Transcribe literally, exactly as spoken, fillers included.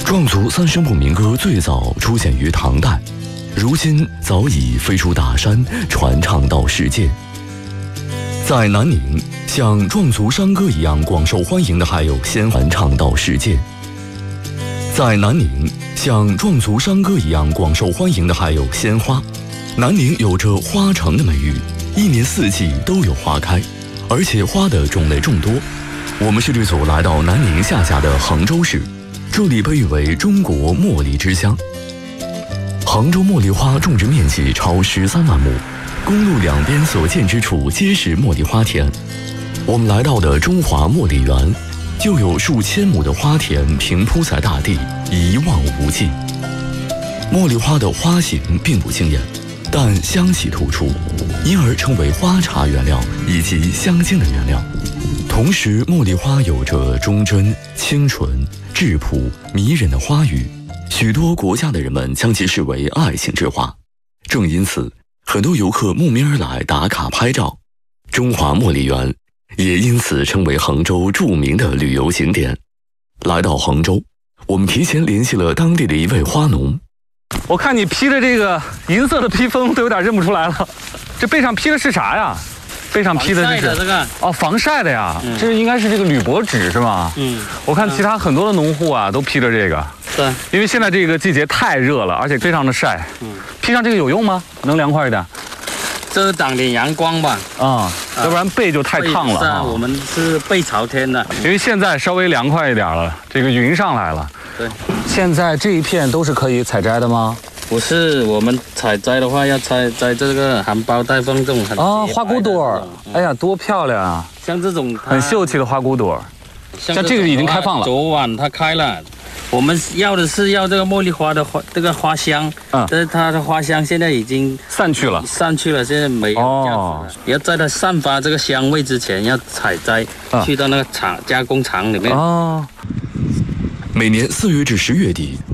壮族三声部民歌最早出现于唐代，如今早已飞出大山，传唱到世界。在南宁，像壮族山歌一样广受欢迎的还有鲜传唱到世界。在南宁，像壮族山歌一样广受欢迎的还有鲜花。南宁有着花城的美誉，一年四季都有花开，而且花的种类众多。我们摄制组来到南宁下辖的杭州市，这里被誉为中国茉莉之乡。杭州茉莉花种植面积超十三万亩，公路两边所见之处皆是茉莉花田。我们来到的中华茉莉园，就有数千亩的花田平铺在大地，一望无际。茉莉花的花型并不惊艳，但香气突出，因而称为花茶原料以及香精的原料。同时，茉莉花有着忠贞、清纯、质朴、迷人的花语，许多国家的人们将其视为爱情之花。正因此，很多游客慕名而来打卡拍照。中华茉莉园也因此成为杭州著名的旅游景点。来到杭州，我们提前联系了当地的一位花农。 我看你披的这个银色的披风都有点认不出来了，这背上披的是啥呀？背上披的这是这个哦，防晒的呀， 嗯、 这应该是这个铝箔纸是吗？ 嗯， 我看其他很多的农户啊都披着这个， 对， 因为现在这个季节太热了，而且非常的晒。 嗯， 披上这个有用吗？能凉快一点？ 遮挡点阳光吧。 啊、嗯，要不然背就太烫了哈。 我们是背朝天的， 因为现在稍微凉快一点了，这个云上来了。 对， 现在这一片都是可以采摘的吗？ 不是，我们采摘的话要采摘这个含苞待放这种很哦，花骨朵儿，哎呀，多漂亮啊！ 像这种很秀气的花骨朵儿， 像这个已经开放了。 昨晚它开了，我们要的是要这个茉莉花的花这个花香，嗯，但是它的花香现在已经散去了， 散去了，现在没有价值了。哦，要在它散发这个香味之前，要采摘，嗯，去到那个厂加工厂里面。 哦。 每年四月至十月底，